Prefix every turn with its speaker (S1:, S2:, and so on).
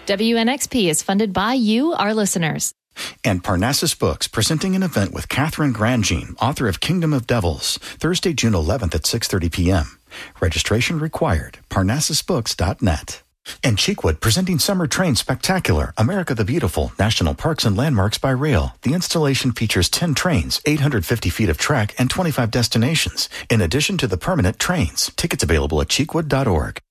S1: WNXP is funded by you, our listeners.
S2: And Parnassus Books, presenting an event with Catherine Grandjean, author of Kingdom of Devils, Thursday, June 11th at 6:30 p.m. Registration required. ParnassusBooks.net. And Cheekwood, presenting Summer Train Spectacular, America the Beautiful, National Parks and Landmarks by Rail. The installation features 10 trains, 850 feet of track, and 25 destinations, in addition to the permanent trains. Tickets available at cheekwood.org.